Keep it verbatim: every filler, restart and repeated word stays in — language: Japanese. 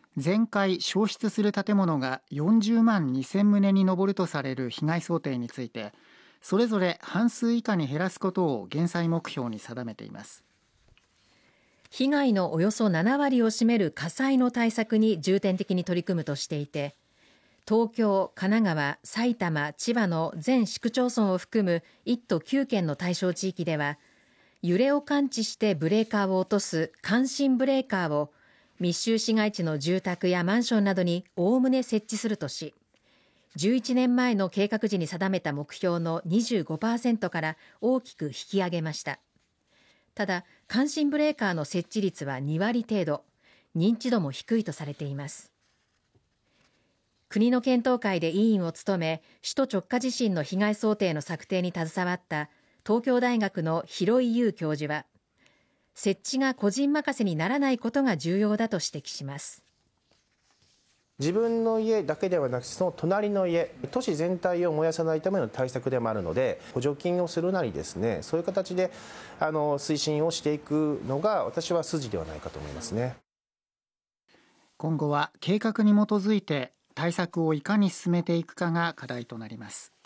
全壊焼失する建物がよんじゅうまんにせん棟に上るとされる被害想定について、それぞれ半数以下に減らすことを減災目標に定めています。 被害のおよそななわりを占める火災の対策に重点的に取り組むとしていて、東京、神奈川、埼玉、千葉の全市区町村を含むいっ都きゅう県の対象地域では、揺れを感知してブレーカーを落とす感震ブレーカーを密集市街地の住宅やマンションなどにおおむね設置するとし、じゅういちねんまえの計画時に定めた目標の にじゅうごパーセント から大きく引き上げました。ただ、感震ブレーカーの設置率はにわり程度、認知度も低いとされています。国の検討会で委員を務め、首都直下地震の被害想定の策定に携わった東京大学の廣井悠教授は、設置が個人任せにならないことが重要だと指摘します。 自分の家だけではなくて、その隣の家、都市全体を燃やさないための対策でもあるので、補助金をするなりですね、そういう形であの推進をしていくのが私は筋ではないかと思いますね。 今後は計画に基づいて対策をいかに進めていくかが課題となります。